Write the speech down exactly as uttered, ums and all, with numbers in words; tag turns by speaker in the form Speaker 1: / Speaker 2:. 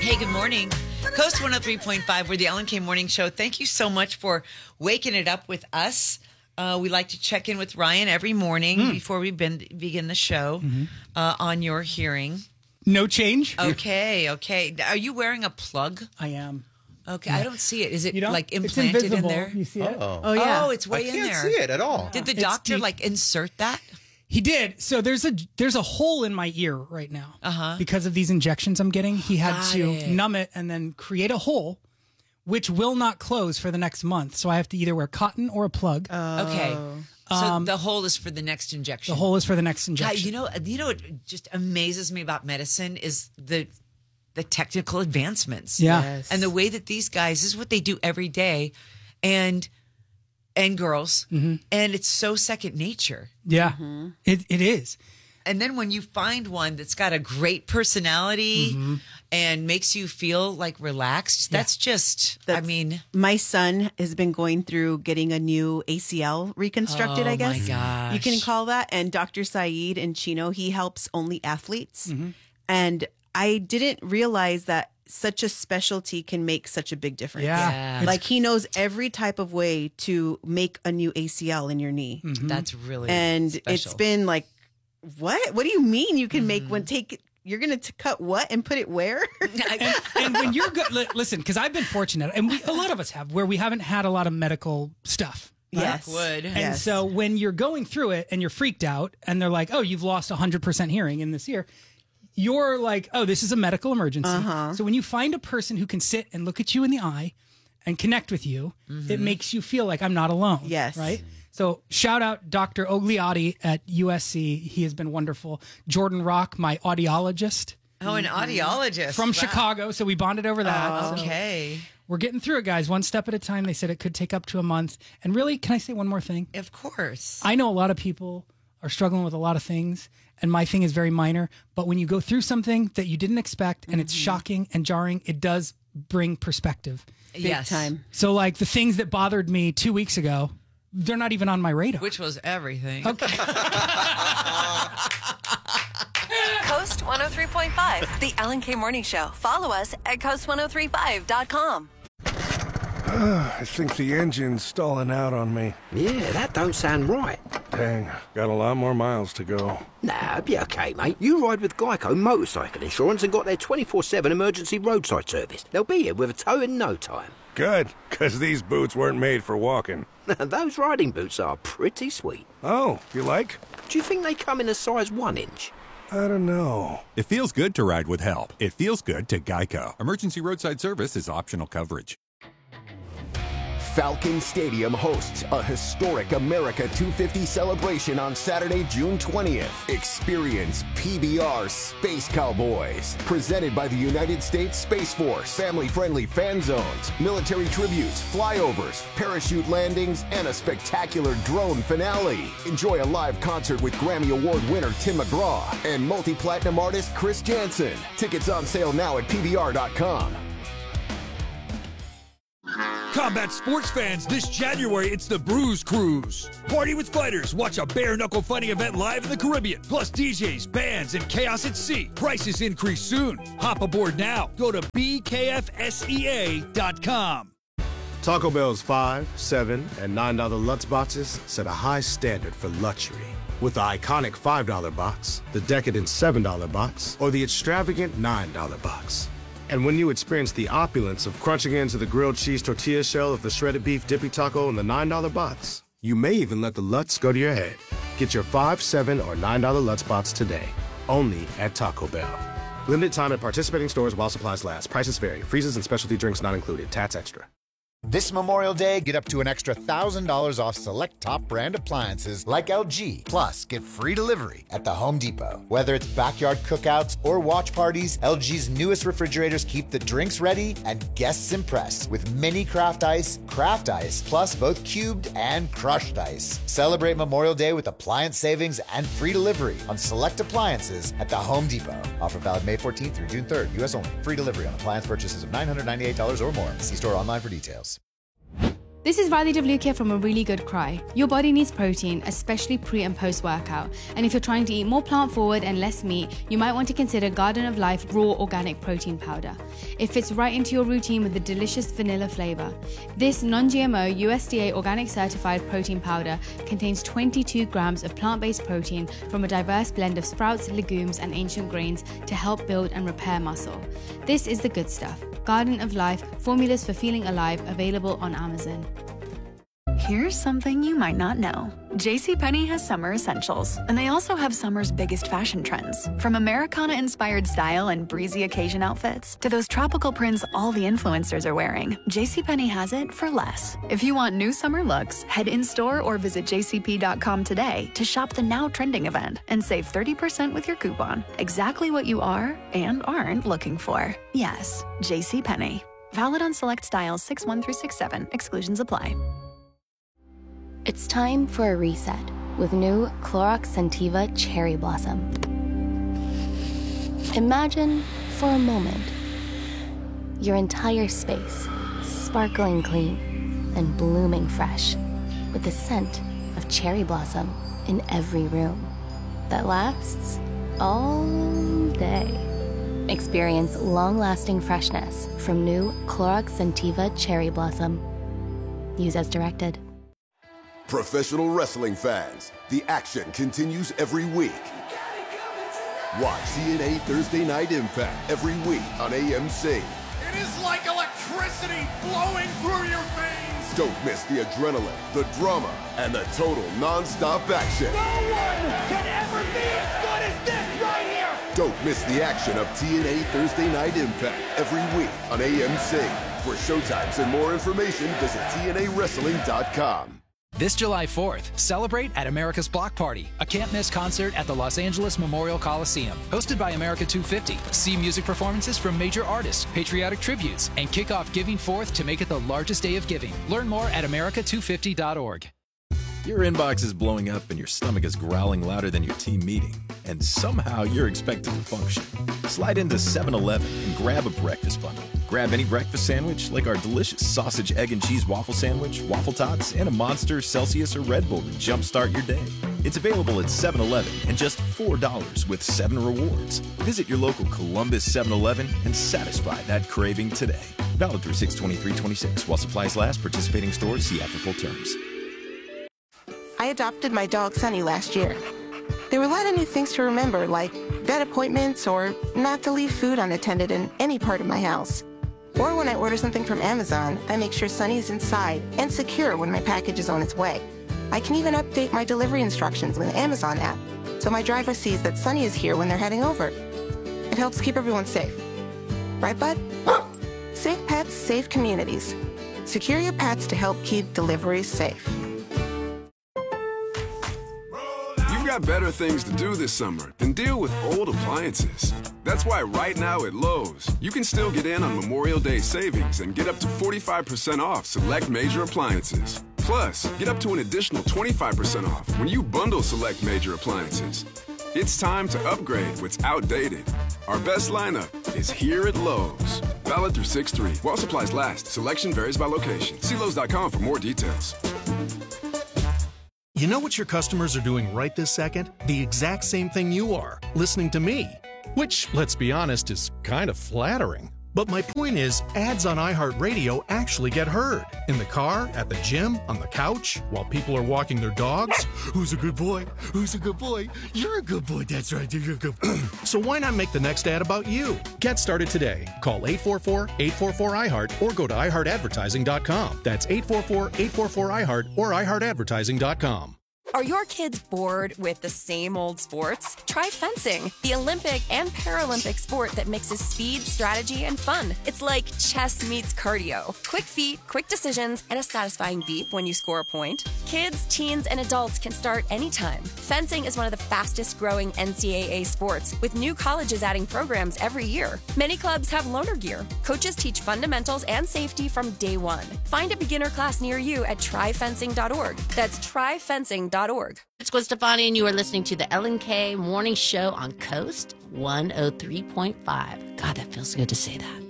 Speaker 1: Hey, good morning. Coast one oh three point five, we're the Ellen K Morning Show. Thank you so much for waking it up with us. Uh, we like to check in with Ryan every morning mm. before we ben- begin the show mm-hmm. uh, on your hearing.
Speaker 2: No change.
Speaker 1: Okay, okay. Are you wearing a plug?
Speaker 2: I am.
Speaker 1: Okay, yeah. I don't see it. Is it
Speaker 2: you
Speaker 1: like implanted
Speaker 2: in
Speaker 1: there?
Speaker 2: You see it?
Speaker 3: Oh,
Speaker 1: oh yeah. Oh, it's way
Speaker 3: I
Speaker 1: in
Speaker 3: can't
Speaker 1: there.
Speaker 3: see it at all.
Speaker 1: Did the
Speaker 2: it's
Speaker 1: doctor
Speaker 2: deep.
Speaker 1: like insert that?
Speaker 2: He did. So there's a there's a hole in my ear right now
Speaker 1: uh-huh.
Speaker 2: because of these injections I'm getting. He had
Speaker 1: Got
Speaker 2: to
Speaker 1: it.
Speaker 2: numb it and then create a hole, which will not close for the next month. So I have to either wear cotton or a plug.
Speaker 1: Oh. Okay. So
Speaker 2: Um,
Speaker 1: the hole is for the next injection.
Speaker 2: The hole is for the next
Speaker 1: God,
Speaker 2: injection.
Speaker 1: you know, you know what just amazes me about medicine is the the technical advancements.
Speaker 2: Yeah.
Speaker 4: Yes.
Speaker 1: And the way that these guys, this is what they do every day, and and girls,
Speaker 2: Mm-hmm.
Speaker 1: and it's so second nature.
Speaker 2: Yeah,
Speaker 1: Mm-hmm.
Speaker 2: it it is.
Speaker 1: And then when you find one that's got a great personality
Speaker 2: Mm-hmm.
Speaker 1: and makes you feel like relaxed, that's just, I
Speaker 4: That's-
Speaker 1: mean,
Speaker 4: My son has been going through getting a new A C L reconstructed,
Speaker 1: Oh,
Speaker 4: I guess.
Speaker 1: my gosh.
Speaker 4: You can call that. And Doctor Saeed in Chino, he helps only athletes.
Speaker 1: Mm-hmm.
Speaker 4: And I didn't realize that such a specialty can make such a big difference.
Speaker 2: Yeah,
Speaker 1: Yeah.
Speaker 2: It's-
Speaker 4: Like he knows every type of way to make a new A C L in your knee.
Speaker 1: that's really
Speaker 4: And
Speaker 1: special.
Speaker 4: it's been like, what? What do you mean you can
Speaker 1: Mm-hmm.
Speaker 4: make one take? You're going to cut what and put it where?
Speaker 2: and, and when you're good, li- listen, because I've been fortunate, and we, a lot of us have, where we haven't had a lot of medical stuff. right?
Speaker 4: Yes.
Speaker 1: would.
Speaker 2: And
Speaker 4: Yes.
Speaker 2: so when you're going through it and you're freaked out, and they're like, "Oh, you've lost one hundred percent hearing in this ear," you're like, "Oh, this is a medical emergency."
Speaker 4: Uh-huh.
Speaker 2: So when you find a person who can sit and look at you in the eye and connect with you, it makes you feel like I'm not alone.
Speaker 4: Yes.
Speaker 2: Right? So shout out Doctor Ogliotti at U S C. He has been wonderful. Jordan Rock, my audiologist
Speaker 1: Oh, an audiologist.
Speaker 2: from
Speaker 1: Wow.
Speaker 2: Chicago. So we bonded over that. So
Speaker 1: Okay.
Speaker 2: we're getting through it, guys, one step at a time. They said it could take up to a month. And really, can I say one more thing?
Speaker 1: Of course.
Speaker 2: I know a lot of people are struggling with a lot of things, and my thing is very minor. But when you go through something that you didn't expect and it's shocking and jarring, it does bring perspective.
Speaker 4: Big
Speaker 1: yes.
Speaker 4: time.
Speaker 2: So, like the things that bothered me two weeks ago, they're not even on my radar.
Speaker 1: Which was everything.
Speaker 2: Okay.
Speaker 5: Coast one oh three point five, the Ellen K Morning Show. Follow us at coast ten thirty-five dot com.
Speaker 6: I think the engine's stalling out on me.
Speaker 7: Yeah, that don't sound right.
Speaker 6: Dang, got a lot more miles to go.
Speaker 7: Nah, be okay, mate. You ride with Geico Motorcycle Insurance and got their twenty-four seven emergency roadside service. They'll be here with a tow in no time.
Speaker 6: Good, because these boots weren't made for walking.
Speaker 7: Those riding boots are pretty sweet.
Speaker 6: Oh, you like?
Speaker 7: Do you think they come in a size one inch?
Speaker 6: I don't know.
Speaker 8: It feels good to ride with help. It feels good to Geico. Emergency roadside service is optional coverage.
Speaker 9: Falcon Stadium hosts a historic America two fifty celebration on Saturday, June twentieth. Experience P B R Space Cowboys, presented by the United States Space Force. Family-friendly fan zones, military tributes, flyovers, parachute landings, and a spectacular drone finale. Enjoy a live concert with Grammy Award winner Tim McGraw and multi-platinum artist Chris Jansen. Tickets on sale now at P B R dot com.
Speaker 10: Combat sports fans, this January it's the Bruise Cruise. Party with fighters, watch a bare-knuckle fighting event live in the Caribbean. Plus D Js, bands, and chaos at sea. Prices increase soon. Hop aboard now. Go to B K F S E A dot com.
Speaker 6: Taco Bell's five, seven, and nine dollar Lutz boxes set a high standard for luxury. With the iconic five dollar box, the decadent seven dollar box, or the extravagant nine dollar box. And when you experience the opulence of crunching into the grilled cheese tortilla shell of the shredded beef dippy taco in the nine dollar box, you may even let the Lutz go to your head. Get your five, seven, or nine dollar Lutz box today, only at Taco Bell. Limited time at participating stores while supplies last. Prices vary. Freezes and specialty drinks not included. Tats extra.
Speaker 11: This Memorial Day, get up to an extra one thousand dollars off select top brand appliances like L G. Plus, get free delivery at the Home Depot. Whether it's backyard cookouts or watch parties, L G's newest refrigerators keep the drinks ready and guests impressed with mini craft ice, craft ice, plus both cubed and crushed ice. Celebrate Memorial Day with appliance savings and free delivery on select appliances at the Home Depot. Offer valid May fourteenth through June third, U S only. Free delivery on appliance purchases of nine hundred ninety-eight dollars or more. See store online for details.
Speaker 3: This is Riley Devlukia from A Really Good Cry. Your body needs protein, especially pre and post workout. And if you're trying to eat more plant forward and less meat, you might want to consider Garden of Life Raw Organic Protein Powder. It fits right into your routine with a delicious vanilla flavor. This non-G M O U S D A organic certified protein powder contains twenty-two grams of plant-based protein from a diverse blend of sprouts, legumes, and ancient grains to help build and repair muscle. This is the good stuff. Garden of Life, formulas for feeling alive, available on Amazon.
Speaker 12: Here's something you might not know. JCPenney has summer essentials, and they also have summer's biggest fashion trends. From Americana-inspired style and breezy occasion outfits to those tropical prints all the influencers are wearing, JCPenney has it for less. If you want new summer looks, head in-store or visit j c p dot com today to shop the now trending event and save thirty percent with your coupon. Exactly what you are and aren't looking for. Yes, JCPenney. Valid on select styles six one through six seven. Exclusions apply.
Speaker 13: It's time for a reset with new Clorox Scentiva Cherry Blossom. Imagine, for a moment, your entire space sparkling clean and blooming fresh with the scent of cherry blossom in every room that lasts all day. Experience long-lasting freshness from new Clorox Scentiva Cherry Blossom. Use as directed.
Speaker 9: Professional wrestling fans, the action continues every week. Watch T N A Thursday Night Impact every week on A M C.
Speaker 14: It is like electricity flowing through your veins.
Speaker 9: Don't miss the adrenaline, the drama, and the total non-stop action.
Speaker 14: No one can ever be as good as this right here.
Speaker 9: Don't miss the action of T N A Thursday Night Impact every week on A M C. For showtimes and more information, visit T N A wrestling dot com.
Speaker 15: This July fourth, celebrate at America's Block Party, a can't-miss concert at the Los Angeles Memorial Coliseum. Hosted by America two fifty, see music performances from major artists, patriotic tributes, and kick off Giving Fourth to make it the largest day of giving. Learn more at america two fifty dot org.
Speaker 16: Your inbox is blowing up and your stomach is growling louder than your team meeting, and somehow you're expected to function. Slide into seven eleven and grab a breakfast bundle. Grab any breakfast sandwich like our delicious sausage, egg, and cheese waffle sandwich, waffle tots, and a Monster, Celsius, or Red Bull to jumpstart your day. It's available at seven eleven and just four dollars with seven rewards. Visit your local Columbus seven eleven and satisfy that craving today. Valid through six twenty-three twenty-six. While supplies last, participating stores see after full terms.
Speaker 17: I adopted my dog Sunny last year. There were a lot of new things to remember, like vet appointments or not to leave food unattended in any part of my house. Or when I order something from Amazon, I make sure Sunny is inside and secure when my package is on its way. I can even update my delivery instructions with the Amazon app, so my driver sees that Sunny is here when they're heading over. It helps keep everyone safe. Right, bud? Safe pets, safe communities. Secure your pets to help keep deliveries safe.
Speaker 18: You've got better things to do this summer than deal with old appliances. That's why right now at Lowe's, you can still get in on Memorial Day savings and get up to forty-five percent off select major appliances. Plus, get up to an additional twenty-five percent off when you bundle select major appliances. It's time to upgrade what's outdated. Our best lineup is here at Lowe's. Valid through six three. While supplies last, selection varies by location. See Lowe's dot com for more details.
Speaker 19: You know what your customers are doing right this second? The exact same thing you are, listening to me. Which, let's be honest, is kind of flattering. But my point is, ads on iHeartRadio actually get heard. In the car, at the gym, on the couch, while people are walking their dogs. Who's a good boy? Who's a good boy? You're a good boy, that's right, you're a good boy. So why not make the next ad about you? Get started today. Call eight four four, eight four four, I heart or go to i heart advertising dot com. That's eight four four, eight four four, I heart or i heart advertising dot com.
Speaker 20: Are your kids bored with the same old sports? Try fencing, the Olympic and Paralympic sport that mixes speed, strategy, and fun. It's like chess meets cardio. Quick feet, quick decisions, and a satisfying beep when you score a point. Kids, teens, and adults can start anytime. Fencing is one of the fastest growing N C double A sports, with new colleges adding programs every year. Many clubs have loaner gear. Coaches teach fundamentals and safety from day one. Find a beginner class near you at try fencing dot org. That's try fencing dot org.
Speaker 21: It's Gwen Stefani, and you are listening to the Ellen K Morning Show on Coast one oh three point five. God, that feels good to say that.